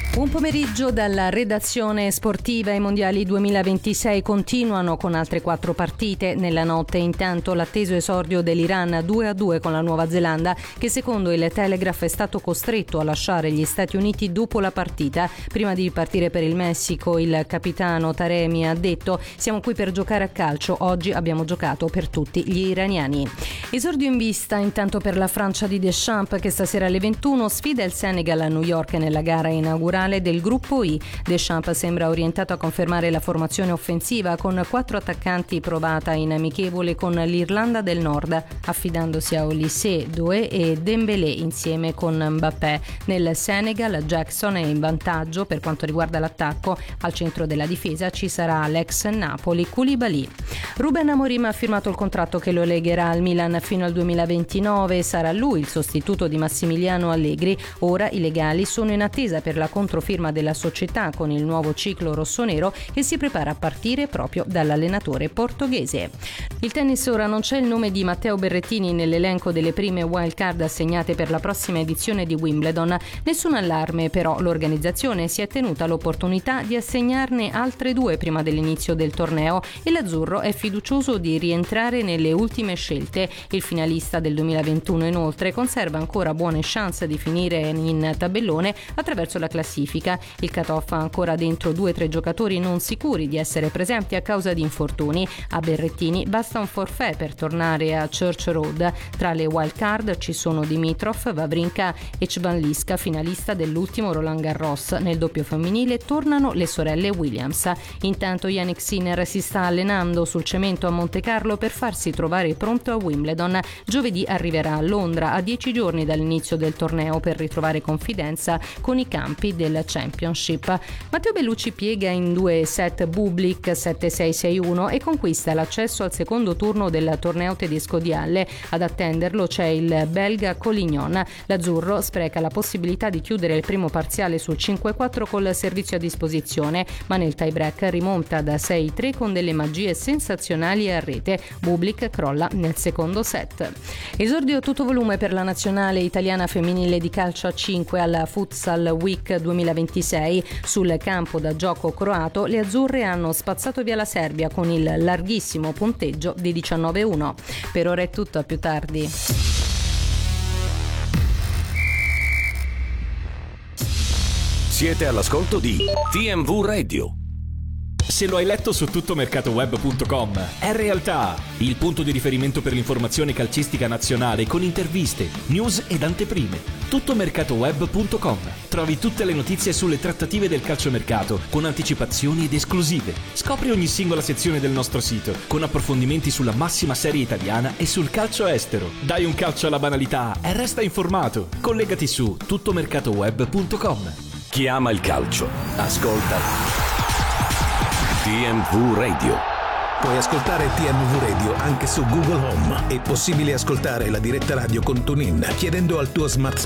Un pomeriggio dalla redazione sportiva. I mondiali 2026 continuano con altre 4 partite. Nella notte intanto l'atteso esordio dell'Iran 2-2 con la Nuova Zelanda, che secondo il Telegraph è stato costretto a lasciare gli Stati Uniti dopo la partita. Prima di partire per il Messico, il capitano Taremi ha detto: siamo qui per giocare a calcio, oggi abbiamo giocato per tutti gli iraniani. Esordio in vista intanto per la Francia di Deschamps, che stasera alle 21 sfida il Senegal a New York nella gara inaugurale del gruppo I. Deschamps sembra orientato a confermare la formazione offensiva con 4 attaccanti provata in amichevole con l'Irlanda del Nord, affidandosi a Olise, Doué e Dembélé insieme con Mbappé. Nel Senegal Jackson è in vantaggio per quanto riguarda l'attacco. Al centro della difesa ci sarà l'ex Napoli Koulibaly. Ruben Amorim ha firmato il contratto che lo legherà al Milan fino al 2029 e sarà lui il sostituto di Massimiliano Allegri. Ora i legali sono in attesa per la controfirma della società con il nuovo ciclo rossonero che si prepara a partire proprio dall'allenatore portoghese. Il tennis ora: non c'è il nome di Matteo Berrettini nell'elenco delle prime wildcard assegnate per la prossima edizione di Wimbledon. Nessun allarme però, l'organizzazione si è tenuta l'opportunità di assegnarne altre 2 prima dell'inizio del torneo e l'azzurro è fiducioso di rientrare nelle ultime scelte. Il finalista del 2021 inoltre conserva ancora buone chance di finire in tabellone attraverso la classifica. Il cut-off ha ancora dentro 2-3 giocatori non sicuri di essere presenti a causa di infortuni. A Berrettini basta un forfait per tornare a Church Road. Tra le wild card ci sono Dimitrov, Wawrinka e Cvanliska, finalista dell'ultimo Roland Garros. Nel doppio femminile tornano le sorelle Williams. Intanto Jannik Sinner si sta allenando sul cemento a Montecarlo per farsi trovare pronto a Wimbledon. Giovedì arriverà a Londra a 10 giorni dall'inizio del torneo per ritrovare confidenza con i campi del Championship. Matteo Bellucci piega in 2 set Bublik 7-6-6-1 e conquista l'accesso al secondo turno del torneo tedesco di Halle. Ad attenderlo c'è il belga Collignon. L'azzurro spreca la possibilità di chiudere il primo parziale sul 5-4 col servizio a disposizione, ma nel tie-break rimonta da 6-3 con delle magie sensazionali a rete. Bublik crolla nel secondo set. Esordio a tutto volume per la nazionale italiana femminile di calcio a 5 alla Futsal Week 2026. Sul campo da gioco croato le azzurre hanno spazzato via la Serbia con il larghissimo punteggio di 19-1. Per ora è tutto, a più tardi. Siete all'ascolto di TMV Radio. Se lo hai letto su tuttomercatoweb.com, è realtà, il punto di riferimento per l'informazione calcistica nazionale con interviste, news ed anteprime. Tuttomercatoweb.com. Trovi tutte le notizie sulle trattative del calciomercato con anticipazioni ed esclusive. Scopri ogni singola sezione del nostro sito con approfondimenti sulla massima serie italiana e sul calcio estero. Dai un calcio alla banalità e resta informato. Collegati su tuttomercatoweb.com. Chi ama il calcio, ascolta TMV Radio. Puoi ascoltare TMV Radio anche su Google Home. È possibile ascoltare la diretta radio con TuneIn chiedendo al tuo smart